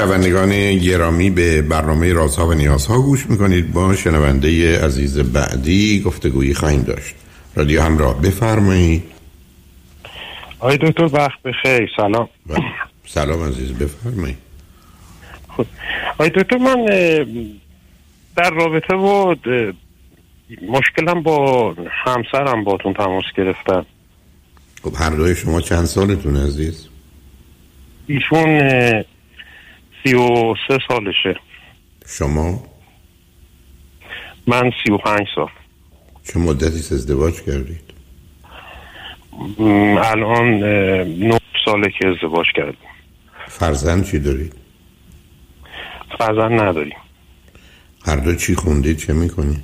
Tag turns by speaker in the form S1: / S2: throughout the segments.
S1: شنوندگان گرامی به برنامه رازها و نیازها گوش میکنید. با شنونده عزیز بعدی گفتگویی خواهیم داشت. رادیو همراه، بفرمایید.
S2: آقای دکتر وقت بخیر. سلام.
S1: سلام عزیز، بفرمایید.
S2: خب آقای دکتر، من در رابطه با مشکلم با همسرم باتون تماس گرفتم.
S1: خب هر دوی شما چند سالتون عزیز؟
S2: ایشون 33 سالشه.
S1: شما؟
S2: من 35 سال.
S1: چه مدتی ازدواج کردید؟
S2: الان 9 ساله که ازدواج کردیم.
S1: فرزند چی دارید؟
S2: فرزند نداریم.
S1: هر دو چی خوندید؟ چه میکنید؟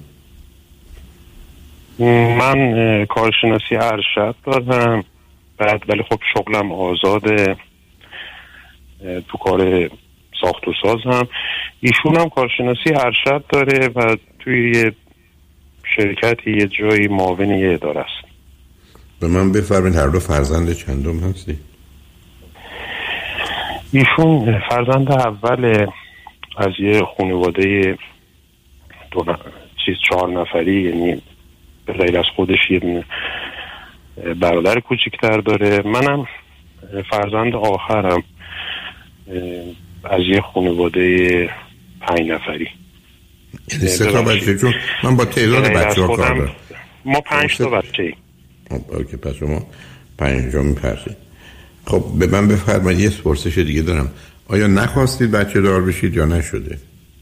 S2: من کارشناسی ارشد دارم، ولی خب شغلم آزاده، تو کار ساخت و ساز هم. ایشون هم کارشناسی ارشد داره و توی یه شرکت یه جایی معاون یه اداره است.
S1: به من بفرمایید هر دو فرزند چندم هستی؟
S2: ایشون فرزند اول از یه خانواده 4 نفری، یعنی به غیر از خودش یه دونه برادر کوچکتر داره. منم فرزند آخرم از یه خانواده 5 نفری.
S1: یعنی 3 تا بچه؟ چون من با تعداد بچه ها کار دارم.
S2: ما 5 تا بچه ایم.
S1: اوکی، پس شما 5 پرسید. خب به من بفرمایید یه پرسش دیگه دارم. آیا نخواستید بچه دار بشید یا نشده؟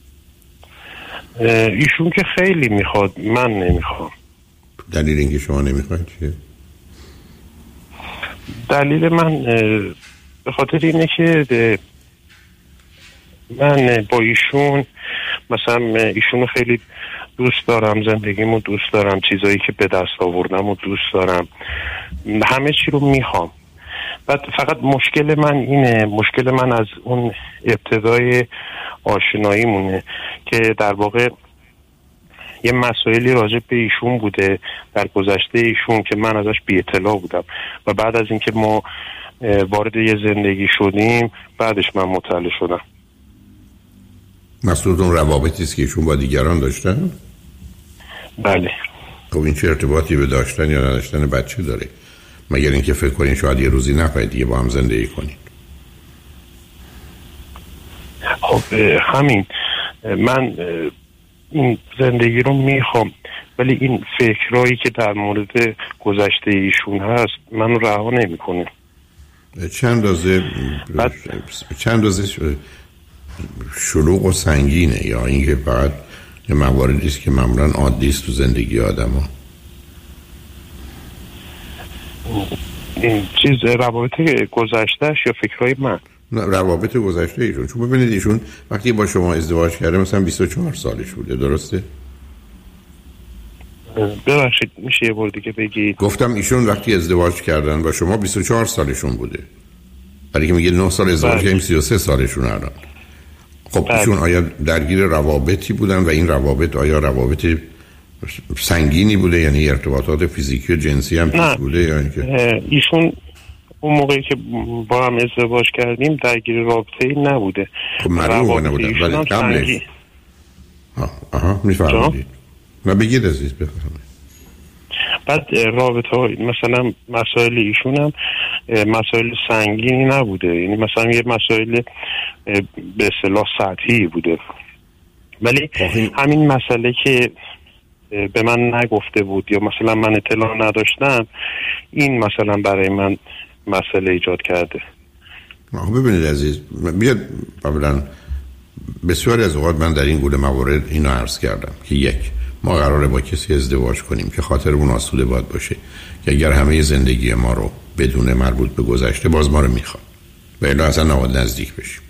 S2: ایشون که خیلی میخواد، من نمیخوام.
S1: دلیل اینکه شما نمیخواید چیه؟
S2: دلیل من به خاطر اینه که من با ایشون مثلا ایشون خیلی دوست دارم، زندگیمو دوست دارم، چیزایی که به دست آوردم و دوست دارم، همه چی رو میخوام. بعد فقط مشکل من از اون ابتدای آشناییمونه که در واقع یه مسائلی راجع به ایشون بوده در گذشته ایشون که من ازش بی اطلاع بودم و بعد از اینکه ما وارد یه زندگی شدیم بعدش من مطلع شدم.
S1: مسئول اون روابطی است که ایشون با دیگران داشتن؟
S2: بله.
S1: خب این چه ارتباطی به داشتن یا نداشتن بچه داره؟ مگر اینکه فکر کنین شاید یه روزی نخواهید دیگه با هم زندگی کنید.
S2: خب همین، من این زندگی رو میخوام، ولی این فکرایی که در مورد گذشته ایشون هست من رها نمیکنه.
S1: چند روزه شلوغ و سنگینه یا اینکه فقط یه مواردی است که معمولا عادی است تو زندگی آدم‌ها؟
S2: این چیز روابط گذشتهش یا فکرهای من؟
S1: نه، روابط گذشته ایشون. چون ببینید ایشون وقتی با شما ازدواج کرده مثلا 24 سالش بوده، درسته؟
S2: ببخشید میشه یه بار دیگه بگید؟
S1: گفتم ایشون وقتی ازدواج کردن با شما 24 سالشون بوده، برای که میگه 9 سال ازدواج کردیم 33 سالشون الان. خب ایشون آیا درگیر روابطی بودن و این روابط آیا روابط سنگینی بوده، یعنی ارتباطات فیزیکی و جنسی هم توش بوده یا اینکه
S2: ایشون اون موقعی که با هم ازدواج کردیم درگیر رابطه‌ای نبوده؟
S1: خب معلومه نبوده، ولی قبلش میفرمایید. نه بگید عزیز، بفرمایید.
S2: بعد رابطه مثلا مسائل ایشون هم مسائل سنگینی نبوده، یعنی مثلا یه مسائل به اصطلاح سطحی بوده، ولی همین مسئله که به من نگفته بود یا مثلا من اطلاع نداشتم، این مثلا برای من مسئله ایجاد کرده.
S1: ببینید عزیز، بیاد قبلا بسیاری از اوقات من در این گونه موارد اینو عرض کردم که یک، ما قراره با کسی ازدواج کنیم که خاطرمون آسوده باید باشه که اگر همه زندگی ما رو بدون مربوط به گذشته باز ما رو میخواد و الا اصلا نباید نزدیک بشیم.